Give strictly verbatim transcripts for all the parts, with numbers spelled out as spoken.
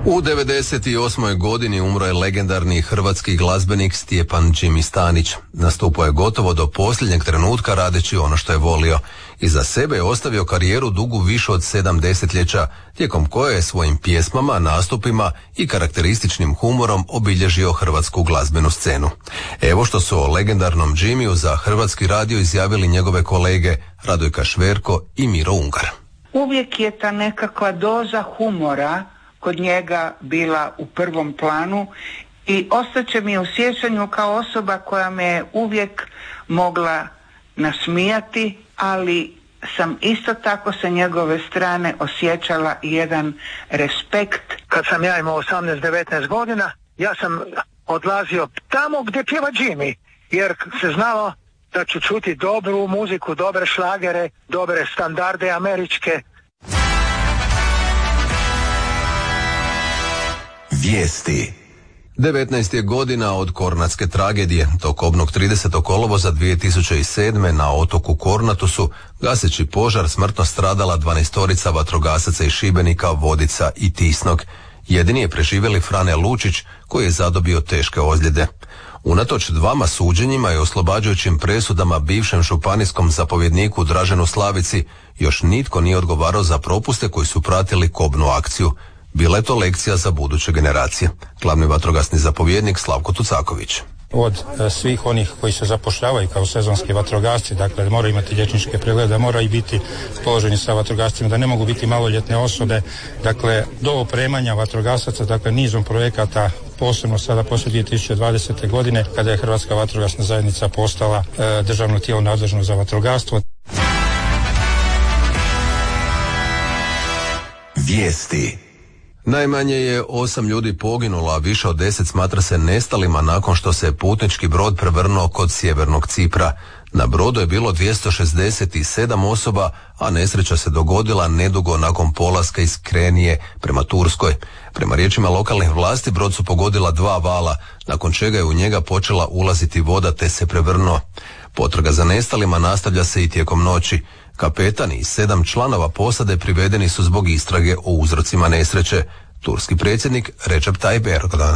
U devedeset osmoj godini umro je legendarni hrvatski glazbenik Stjepan Jimmy Stanić. Nastupao je gotovo do posljednjeg trenutka radeći ono što je volio. Iza sebe je ostavio karijeru dugu više od sedam desetljeća, tijekom koje je svojim pjesmama, nastupima i karakterističnim humorom obilježio hrvatsku glazbenu scenu. Evo što su o legendarnom Jimmyu za Hrvatski radio izjavili njegove kolege Radojka Šverko i Miro Ungar. Uvijek je ta nekakva doza humora kod njega bila u prvom planu i ostaće mi u sjećanju kao osoba koja me je uvijek mogla nasmijati, ali sam isto tako sa njegove strane osjećala jedan respekt. Kad sam ja imao osamnaest devetnaest godina, ja sam odlazio tamo gdje pjeva Jimmy, jer se znalo da ću čuti dobru muziku, dobre šlagere, dobre standarde američke. Vijesti. devetnaest je godina od Kornatske tragedije. Tog kobnog tridesetog kolovoza dvije tisuće sedme. na otoku Kornatu su, gaseći požar, smrtno stradala dvanaestorica vatrogasaca iz Šibenika, Vodica i Tisnog. Jedini je preživjeli Frane Lučić, koji je zadobio teške ozljede. Unatoč dvama suđenjima i oslobađajućim presudama bivšem županijskom zapovjedniku Draženu Slavici, još nitko nije odgovarao za propuste koji su pratili kobnu akciju. Bila je to lekcija za buduće generacije. Glavni vatrogasni zapovjednik Slavko Tucaković. Od e, svih onih koji se zapošljavaju kao sezonski vatrogasci, dakle moraju imati liječničke preglede, moraju biti položeni sa vatrogascima, da ne mogu biti maloljetne osobe, dakle do opremanja vatrogasaca, dakle nizom projekata, posebno sada poslije dvije tisuće dvadesete. godine kada je Hrvatska vatrogasna zajednica postala e, državno tijelo nadležno za vatrogastvo. Vijesti. Najmanje je osam ljudi poginulo, a više od deset smatra se nestalima nakon što se putnički brod prevrnuo kod sjevernog Cipra. Na brodu je bilo dvjesto šezdeset sedam osoba, a nesreća se dogodila nedugo nakon polaska iz Krenije prema Turskoj. Prema riječima lokalnih vlasti, brod su pogodila dva vala, nakon čega je u njega počela ulaziti voda te se prevrnuo. Potraga za nestalima nastavlja se i tijekom noći. Kapetan i sedam članova posade privedeni su zbog istrage o uzrocima nesreće. Turski predsjednik Recep Tayyip Erdogan.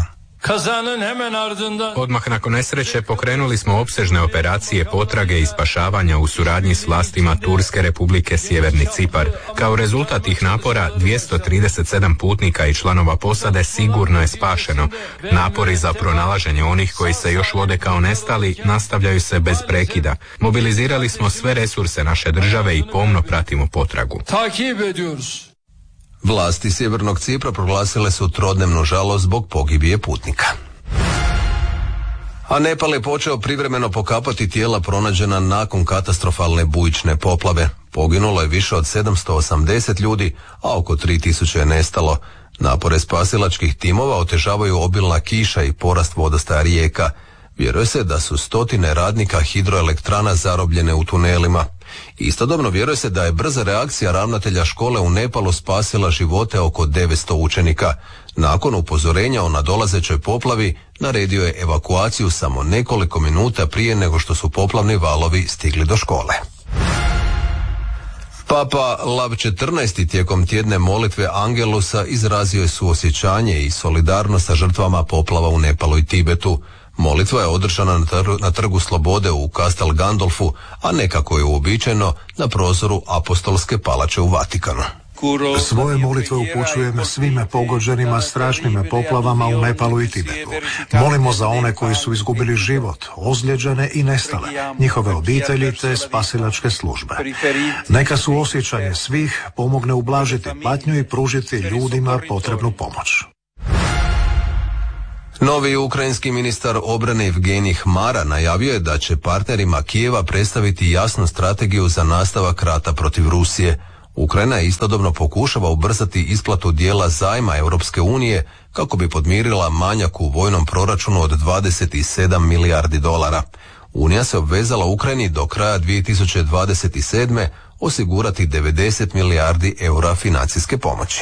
Odmah nakon nesreće pokrenuli smo opsežne operacije potrage i spašavanja u suradnji s vlastima Turske Republike Sjeverni Cipar. Kao rezultat tih napora dvjesto trideset sedam putnika i članova posade sigurno je spašeno. Napori za pronalaženje onih koji se još vode kao nestali nastavljaju se bez prekida. Mobilizirali smo sve resurse naše države i pomno pratimo potragu. Vlasti Sjevernog Cipra proglasile su trodnevnu žalost zbog pogibije putnika. A Nepal je počeo privremeno pokapati tijela pronađena nakon katastrofalne bujične poplave. Poginulo je više od sedamsto osamdeset ljudi, a oko tri tisuće je nestalo. Napore spasilačkih timova otežavaju obilna kiša i porast vodostaja rijeka. Vjeruje se da su stotine radnika hidroelektrana zarobljene u tunelima. Istodobno vjeruje se da je brza reakcija ravnatelja škole u Nepalu spasila živote oko devetsto učenika. Nakon upozorenja o nadolazećoj poplavi, naredio je evakuaciju samo nekoliko minuta prije nego što su poplavni valovi stigli do škole. Papa Lav četrnaesti tijekom tjedne molitve Angelusa izrazio je suosjećanje i solidarnost sa žrtvama poplava u Nepalu i Tibetu. Molitva je održana na, tr- na trgu Slobode u Castel Gandolfu, a ne kako je uobičajeno na prozoru Apostolske palače u Vatikanu. Svoje molitve upućujem svime pogođenima strašnim poplavama u Nepalu i Tibetu. Molimo za one koji su izgubili život, ozlijeđene i nestale, njihove obitelji te spasilačke službe. Neka su osjećanje svih pomogne ublažiti patnju i pružiti ljudima potrebnu pomoć. Novi ukrajinski ministar obrane Evgenij Hmara najavio je da će partnerima Kijeva predstaviti jasnu strategiju za nastavak rata protiv Rusije. Ukrajina istodobno pokušava ubrzati isplatu dijela zajma Europske unije kako bi podmirila manjak u vojnom proračunu od dvadeset sedam milijardi dolara. Unija se obvezala Ukrajini do kraja dvije tisuće dvadeset sedme. osigurati devedeset milijardi eura financijske pomoći.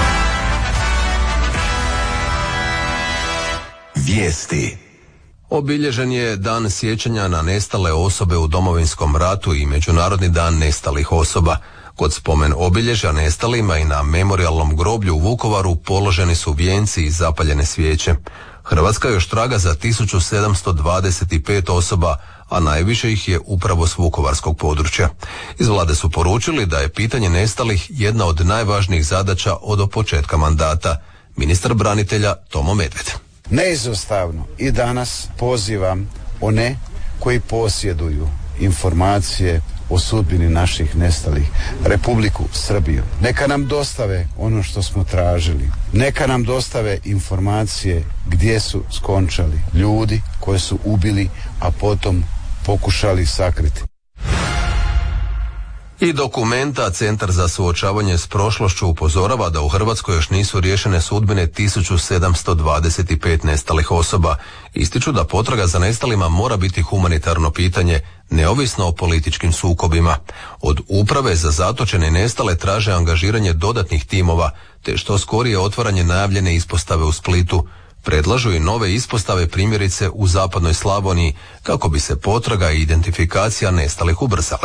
Vijesti. Obilježen je dan sjećanja na nestale osobe u Domovinskom ratu i Međunarodni dan nestalih osoba. Kod spomen obilježja nestalima i na memorijalnom groblju u Vukovaru položeni su vijenci i zapaljene svijeće. Hrvatska još traga za tisuću sedamsto dvadeset pet osoba, a najviše ih je upravo s vukovarskog područja. Iz vlade su poručili da je pitanje nestalih jedna od najvažnijih zadaća od početka mandata. Ministar branitelja Tomo Medved. Neizostavno i danas pozivam one koji posjeduju informacije o sudbini naših nestalih, Republiku Srbiju. Neka nam dostave ono što smo tražili. Neka nam dostave informacije gdje su skončali ljudi koje su ubili, a potom pokušali sakriti. I Dokumenta, Centar za suočavanje s prošlošću, upozorava da u Hrvatskoj još nisu riješene sudbine tisuću sedamsto dvadeset pet nestalih osoba. Ističu da potraga za nestalima mora biti humanitarno pitanje, neovisno o političkim sukobima. Od Uprave za zatočene i nestale traže angažiranje dodatnih timova, te što skorije otvaranje najavljene ispostave u Splitu. Predlažu i nove ispostave, primjerice u zapadnoj Slavoniji, kako bi se potraga i identifikacija nestalih ubrzale.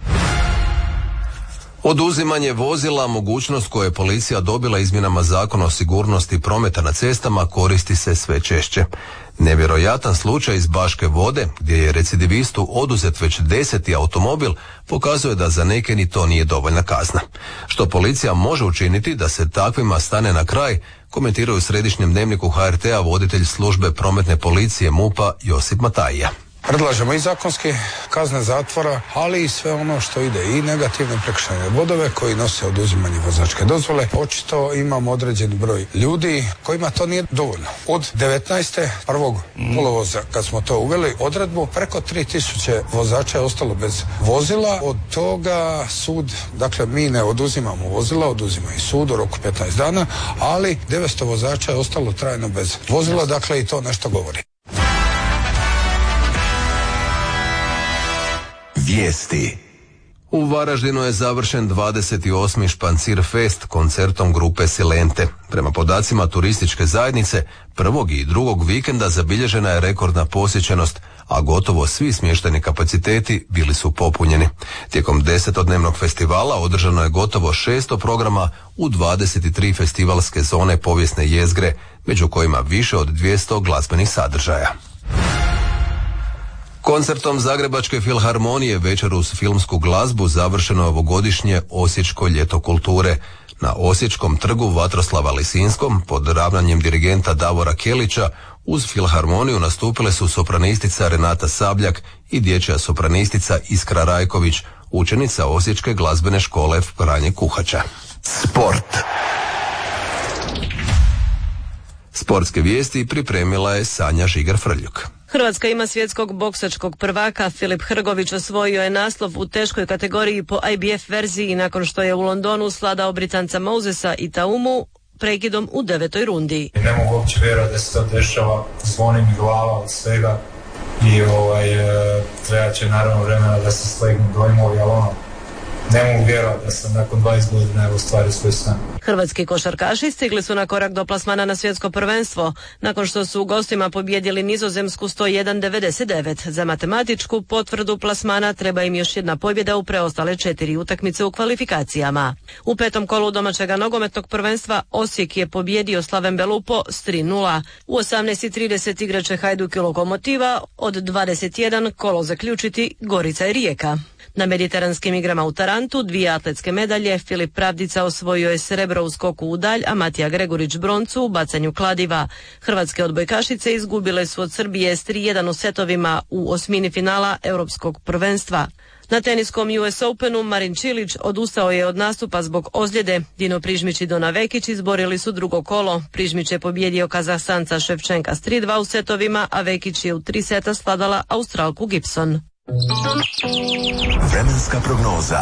Oduzimanje vozila, mogućnost koju je policija dobila izmjenama Zakona o sigurnosti prometa na cestama, koristi se sve češće. Nevjerojatan slučaj iz Baške Vode, gdje je recidivistu oduzet već deseti automobil, pokazuje da za neke ni to nije dovoljna kazna. Što policija može učiniti da se takvima stane na kraj, komentiraju u Središnjem dnevniku H R T-a voditelj službe prometne policije MUP-a Josip Matajija. Predlažemo i zakonske kazne zatvora, ali i sve ono što ide, i negativne prekršajne bodove koji nose oduzimanje vozačke dozvole. Očito imamo određeni broj ljudi kojima to nije dovoljno. Od devetnaeste prvog kolovoza kad smo to uveli odredbu, preko tri tisuće vozača je ostalo bez vozila. Od toga sud, dakle mi ne oduzimamo vozila, oduzima i sud u roku petnaest dana, ali devetsto vozača je ostalo trajno bez vozila, dakle i to nešto govori. Vijesti. U Varaždinu je završen dvadeset osmi Špancir Fest koncertom grupe Silente. Prema podacima turističke zajednice, prvog i drugog vikenda zabilježena je rekordna posjećenost, a gotovo svi smještajni kapaciteti bili su popunjeni. Tijekom desetodnevnog festivala održano je gotovo šesto programa u dvadeset tri festivalske zone povijesne jezgre, među kojima više od dvjesto glazbenih sadržaja. Koncertom Zagrebačke filharmonije večer uz filmsku glazbu završeno je ovogodišnje Osječko ljeto kulture. Na Osječkom trgu Vatroslava Lisinskom pod ravnanjem dirigenta Davora Kelića uz filharmoniju nastupile su sopranistica Renata Sabljak i dječja sopranistica Iskra Rajković, učenica Osječke glazbene škole Franje Kuhača. Sport. Sportske vijesti pripremila je Sanja Žigar-Frljuk. Hrvatska ima svjetskog boksačkog prvaka. Filip Hrgović osvojio je naslov u teškoj kategoriji po I B F verziji nakon što je u Londonu sladao Britanca Mosesa i Taumu prekidom u devetoj rundi. Ne mogu uopće vjerovati da se to dešava, zvoni mi glava od svega i ovaj, treba će naravno vremena da se slegnu dojmovi, ali ono, ne mogu vjerovati da sam nakon dvadeset godina ostvario svoj san. Hrvatski košarkaši stigli su na korak do plasmana na svjetsko prvenstvo, nakon što su u gostima pobijedili Nizozemsku sto jedan devedeset devet. Za matematičku potvrdu plasmana treba im još jedna pobjeda u preostale četiri utakmice u kvalifikacijama. U petom kolu domaćega nogometnog prvenstva Osijek je pobjedio Slaven Belupo s tri nula. U osamnaest i trideset igraće Hajduk i Lokomotiva, od dvadeset jedan kolo zaključiti Gorica i Rijeka. Na mediteranskim igrama u Tarantu dvije atletske medalje. Filip Pravdica osvojio je srebro u skoku u dalj, a Matija Gregurić broncu u bacanju kladiva. Hrvatske odbojkašice izgubile su od Srbije s tri jedan u setovima u osmini finala europskog prvenstva. Na teniskom U S Openu Marin Čilić odustao je od nastupa zbog ozljede. Dino Prižmić i Dona Vekić izborili su drugo kolo. Prižmić je pobjedio Kazahstanca Ševčenka s tri dva u setovima, a Vekić je u tri seta svladala Australku Gibson. Vremenska prognoza.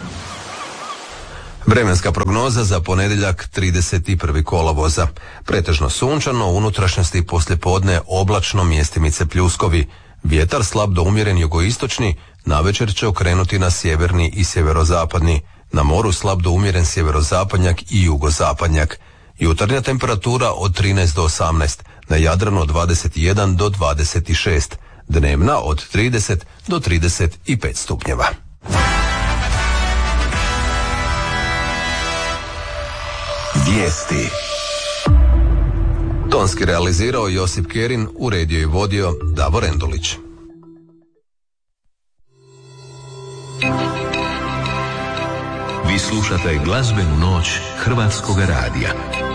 Vremenska prognoza za ponedjeljak trideset prvi kolovoza. Pretežno sunčano, u unutrašnjosti poslijepodne oblačno, mjestimice pljuskovi. Vjetar slab do umjeren jugoistočni, navečer će okrenuti na sjeverni i sjeverozapadni. Na moru slab do umjeren sjeverozapadnjak i jugozapadnjak. Jutarnja temperatura od trinaest do osamnaest, na Jadranu od dvadeset jedan do dvadeset šest. Dnevna od trideset do trideset pet stupnjeva. Vijesti. Tonski realizirao Josip Kerin, uredio i vodio Davor Endulić. Vi slušate glazbenu noć Hrvatskoga radija.